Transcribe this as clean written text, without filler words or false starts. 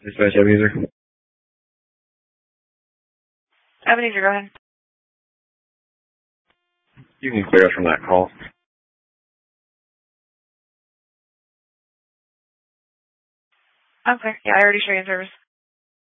Dispatch Ebenezer. Ebenezer, go ahead. You can clear us from that call. I'm clear. Yeah, I already showed you in service.